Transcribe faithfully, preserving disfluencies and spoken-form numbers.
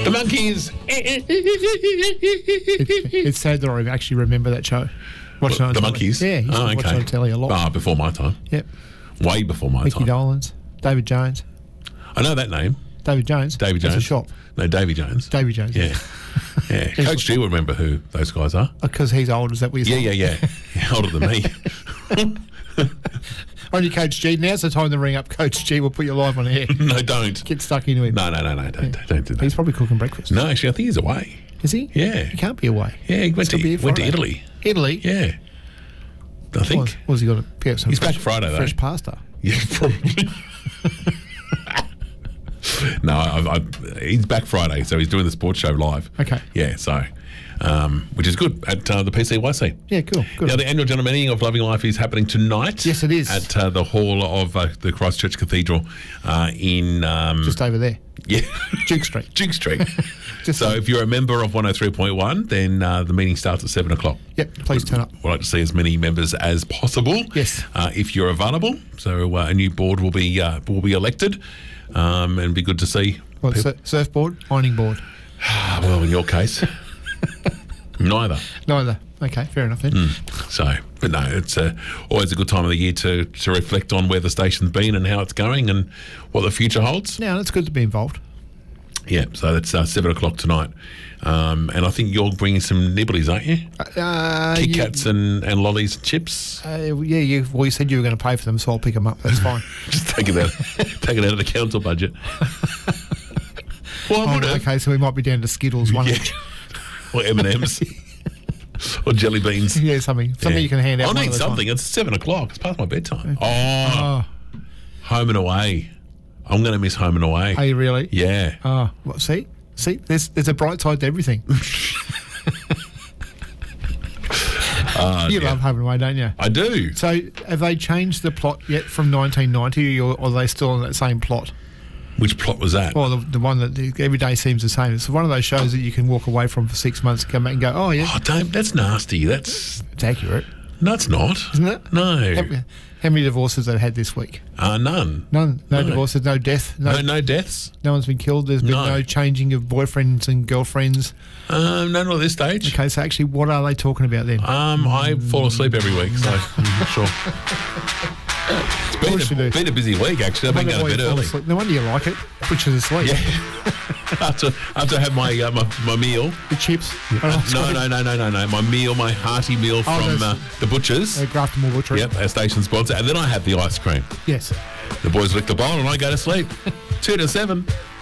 The Monkeys. It, it's sad that I actually remember that show. Watching What, it the on Monkeys? telly. Yeah, used to Oh, watch okay. it on telly a lot. Ah, before my time. Yep. Way before my Mickey time. Dolenz, David Jones. I know that name. David Jones. David Jones. That's a shop. No, Davy Jones. David Jones. Yeah. Yeah. Coach G will remember who those guys are. Because he's old, is that what you're Yeah, saying? yeah, yeah. yeah. Older than me. Only Coach G. Now's the time to ring up Coach G. We'll put you live on air. No, don't. Get stuck into him. No, no, no, no. Don't, don't, don't do that. He's probably cooking breakfast. No, actually, I think he's away. Is he? Yeah. He can't be away. Yeah, he went, He's to, gotta be here went to Friday. Italy. Italy? Yeah. I think. Was, was he going to pick up some He's fresh, back Friday, though. fresh pasta? Yeah, probably. No, I, I, he's back Friday, so he's doing the sports show live. Okay. Yeah, so, um, which is good at uh, the P C Y C. Yeah, cool. Good. Now, the annual general meeting of Loving Life is happening tonight. Yes, it is. At uh, the hall of uh, the Christchurch Cathedral uh, in... Um, Just over there. yeah. Duke Street. Duke Street. Just So so- if you're a member of one oh three point one, then uh, the meeting starts at seven o'clock. Yep, please turn up. We'd like to see as many members as possible. Yes. Uh, if you're available. So uh, a new board will be uh, will be elected, um, and it'd be good to see. What, people- sur- surfboard? Ironing board? Ah, well, in your case, neither. Neither. Okay, fair enough then. Mm. So, but no, it's uh, always a good time of the year to to reflect on where the station's been and how it's going and what the future holds. Now, it's good to be involved. Yeah. So that's uh, seven o'clock tonight, um, and I think you're bringing some nibblies, aren't you? Uh, Kit you- Kats and, and lollies and chips. Uh, yeah, you, well, you said you were going to pay for them, so I'll pick them up. That's fine. Just take it out, take it out of the council budget. Well, I Oh, would have. okay, so we might be down to Skittles, one Yeah. each. Or M and M's. Or jelly beans. Yeah, something. Something Yeah. you can hand out. I one need at a something. time. It's seven o'clock. It's past my bedtime. Oh, Oh, Home and Away. I'm going to miss Home and Away. are you really? Yeah. Oh, well, see? See, there's there's a bright side to everything. Uh, You yeah. love Home and Away, don't you? I do. So, have they changed the plot yet from nineteen ninety, or, or are they still on that same plot? Which plot was that? Well, the, the one that the, every day seems the same. It's one of those shows that you can walk away from for six months, come back and go, oh, yeah, Oh, don't. That's nasty. That's. it's accurate, No, it's not. isn't it? No. How, how many divorces they've had this week? Uh, none. None. No, No. divorces, no death, no, No, no deaths. no one's been killed. There's been No. no. changing of boyfriends and girlfriends. Um, no, not at this stage. Okay, so actually, what are they talking about then? Um, I fall asleep every week, so I'm not sure. It's been course you a, do. been a busy week, actually. I've been Wonder going why to you bed fall early. asleep. No wonder you like it. Butcher's asleep. Yeah. after, after I have my, uh, my my meal. The chips. No, no, no, no, no, no. My meal, my hearty meal Oh, from those- uh, the butchers. Uh, Grafton Butchery. Yep, our station sponsor. And then I have the ice cream. Yes. The boys lick the bowl and I go to sleep. Two to seven.